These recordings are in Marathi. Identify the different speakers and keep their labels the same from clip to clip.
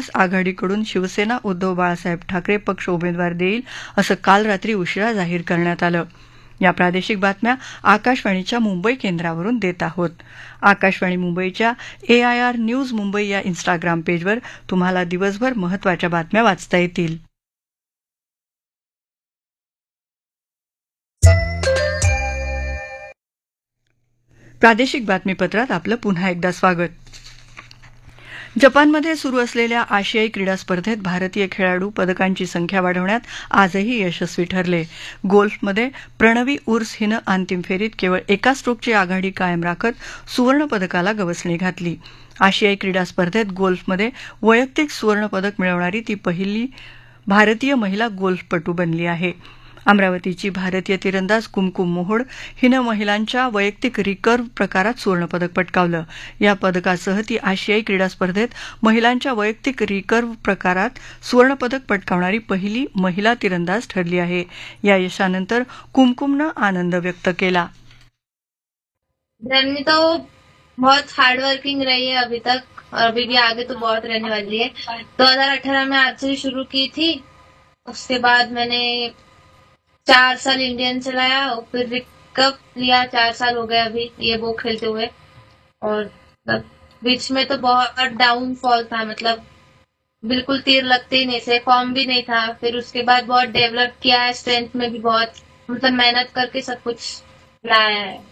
Speaker 1: महाविकास आघाडीकडून शिवसेना उद्धव बाळासाहेब ठाकरे पक्ष उमेदवार देईल असं काल रात्री उशिरा जाहीर करण्यात आलं. या प्रादेशिक बातम्या आकाशवाणीच्या मुंबई केंद्रावरून देत आहोत. आकाशवाणी मुंबईच्या AIR न्यूज मुंबई या इन्स्टाग्राम पेजवर तुम्हाला दिवसभर महत्त्वाच्या बातम्या वाचता येतील. प्रादेशिक बातमीपत्रात आपलं पुन्हा एकदा स्वागत. जपानमध्ये सुरू असलेल्या आशियाई क्रीडा स्पर्धेत भारतीय खेळाडू पदकांची संख्या वाढवण्यात आजही यशस्वी ठरले. गोल्फमध्ये प्रणवी उर्स हिनं अंतिम फेरीत केवळ एका स्ट्रोकची आघाडी कायम राखत सुवर्ण पदकाला गवसणी घातली. आशियाई क्रीडा स्पर्धेत गोल्फमध्ये वैयक्तिक सुवर्ण पदक मिळवणारी ती पहिली भारतीय महिला गोल्फपटू बनली आहे. अमरावतीची भारतीय तिरंदाज कुमकुम मोहोड हिनं महिलांच्या वैयक्तिक रिकर्व्ह प्रकारात सुवर्णपदक पटकावलं. या पदकासह ती आशियाई क्रीडा स्पर्धेत महिलांच्या वैयक्तिक रिकर्व्ह प्रकारात सुवर्णपदक पटकावणारी पहिली महिला तिरंदाज ठरली आहे. या यशानंतर कुमकुमनं आनंद व्यक्त केला.
Speaker 2: जर्नी तो बहुत हार्ड वर्किंग रही है अभी तक, और अभी भी आगे तो बहुत रहने वाली है. 2018 में आर्चरी शुरू की थी, उसके बाद मैंने 4 साल इंडियन चलाया और फिर रिकअप लिया. 4 साल हो गए अभी ये वो खेलते हुए, और बीच में तो बहुत डाउनफॉल था. मतलब बिल्कुल तीर लगते ही नहीं थे, फॉर्म भी नहीं था. फिर उसके बाद बहुत डेवलप किया है, स्ट्रेंथ में भी बहुत मतलब मेहनत करके सब कुछ लाया है.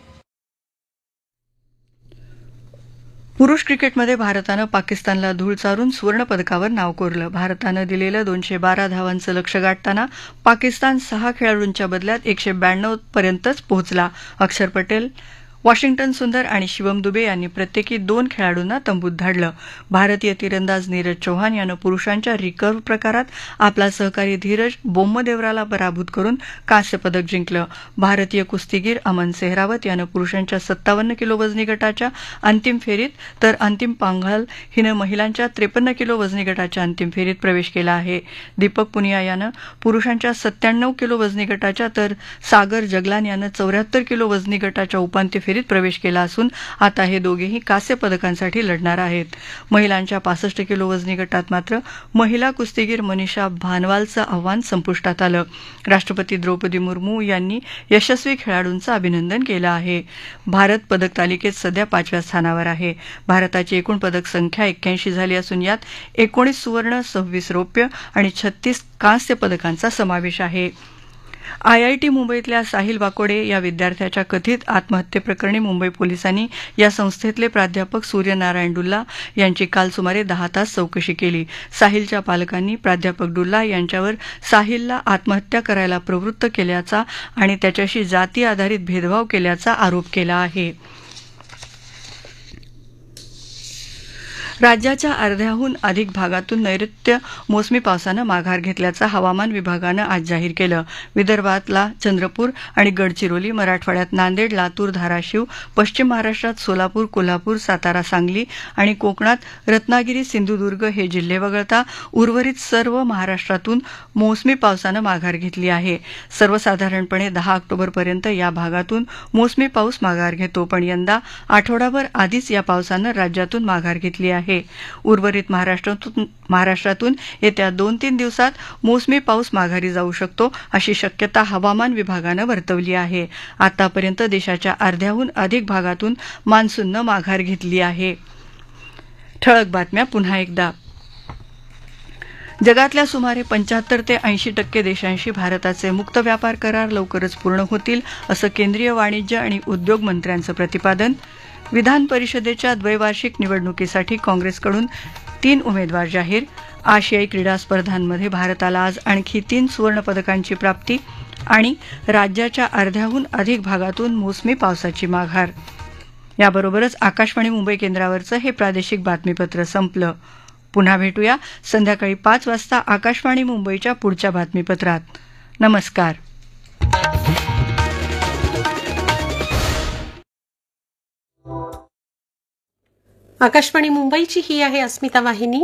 Speaker 1: पुरुष क्रिकेटमध्ये भारतानं पाकिस्तानला धूळ चारून सुवर्णपदकावर नाव कोरलं. भारतानं दिलेलं 212 धावांचं लक्ष्य गाठताना पाकिस्तान 6 खेळाडूंच्या बदल्यात 192 पर्यंतच पोहोचला. अक्षर पटेल, वॉशिंग्टन सुंदर आणि शिवम दुबे यांनी प्रत्येकी 2 खेळाडूंना तंबूत धाडलं. भारतीय तिरंदाज नीरज चौहान यानं पुरुषांच्या रिकर्व्ह प्रकारात आपला सहकारी धीरज बोम्मदेवराला पराभूत करून कांस्य पदक जिंकलं. भारतीय कुस्तीगीर अमन सेहरावत यानं पुरुषांच्या 57 किलो वजनी गटाच्या अंतिम फेरीत, तर अंतिम पांघाल हिनं महिलांच्या 53 किलो वजनी गटाच्या अंतिम फेरीत प्रवेश केला आहे. दीपक पुनिया यानं पुरुषांच्या 97 किलो वजनी गटाच्या, तर सागर जगलान यानं 74 किलो वजनी गटाच्या उपांत्य फेरीत प्रवेश केला असून आता हे दोघेही कांस्य पदकांसाठी लढणार आहेत. महिलांच्या 65 किलो वजनी गटात मात्र महिला कुस्तीगीर मनीषा भानवालचं आव्हान संपुष्टात आलं. राष्ट्रपती द्रौपदी मुर्मू यांनी यशस्वी खेळाडूंचं अभिनंदन केलं आहे. भारत पदक तालिकेत सध्या 5व्या स्थानावर आहे. भारताची एकूण पदक संख्या 81 झाली असून यात 19 सुवर्ण, 26 रौप्य आणि 36 कांस्य पदकांचा समावेश आहे. IIT मुंबईतल्या साहिल वाकोडे या विद्यार्थ्याच्या कथित आत्महत्येप्रकरणी मुंबई पोलिसांनी या संस्थेतले प्राध्यापक सूर्यनारायण डुल्ला यांची काल सुमारे 10 तास चौकशी केली. साहिलच्या पालकांनी प्राध्यापक डुल्ला यांच्यावर साहिलला आत्महत्या करायला प्रवृत्त केल्याचा आणि त्याच्याशी जाती आधारित भेदभाव केल्याचा आरोप केला आहे. राज्याच्या अर्ध्याहून अधिक भागातून नैऋत्य मोसमी पावसानं माघार घेतल्याचं हवामान विभागानं आज जाहीर केलं. विदर्भातला चंद्रपूर आणि गडचिरोली, मराठवाड्यात नांदेड, लातूर, धाराशिव, पश्चिम महाराष्ट्रात सोलापूर, कोल्हापूर, सातारा, सांगली आणि कोकणात रत्नागिरी, सिंधुदुर्ग हे जिल्हे वगळता उर्वरित सर्व महाराष्ट्रातून मोसमी पावसानं माघार घेतली आहे. सर्वसाधारणपणे 10 ऑक्टोबरपर्यंत या भागातून मोसमी पाऊस माघार घेतो, पण यंदा आठवडाभर आधीच या पावसानं राज्यातून माघार घेतली आहे. उर्वरित महाराष्ट्रातून येत्या 2-3 दिवसात मोसमी पाऊस माघारी जाऊ शकतो अशी शक्यता हवामान विभागानं वर्तवली आहे. आतापर्यंत देशाच्या अर्ध्याहून अधिक भागातून मान्सूननं माघार घेतली आहे. ठळक बातम्या पुन्हा एकदा. जगातल्या सुमारे 75 ते 80% देशांशी भारताचे मुक्त व्यापार करार लवकरच पूर्ण होतील असं केंद्रीय वाणिज्य आणि उद्योग मंत्र्यांचं प्रतिपादन. विधान परिषदेच्या द्वैवार्षिक निवडणुकीसाठी काँग्रेसकडून 3 उमेदवार जाहीर. आशियाई क्रीडा स्पर्धांमध्ये भारताला आज आणखी 3 सुवर्ण पदकांची प्राप्ती आणि राज्याच्या अर्ध्याहून अधिक भागातून मोसमी पावसाची माघार. याबरोबरच आकाशवाणी मुंबई केंद्रावरचं हे प्रादेशिक बातमीपत्र संपलं. पुन्हा भेटूया संध्याकाळी 5 वाजता आकाशवाणी मुंबईच्या पुढच्या बातमीपत्रात. नमस्कार.
Speaker 3: आकाशवाणी मुंबईची ही आहे अस्मिता वाहिनी.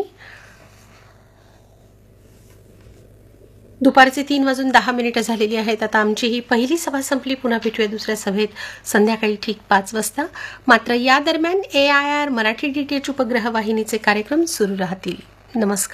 Speaker 3: दुपारचे 3:10 झालेली आहेत. आता आमची ही पहिली सभा संपली. पुन्हा भेटूया दुसऱ्या सभेत संध्याकाळी ठीक 5 वाजता. मात्र या दरम्यान AIR मराठी DTH उपग्रह वाहिनीचे कार्यक्रम सुरू राहतील. नमस्कार.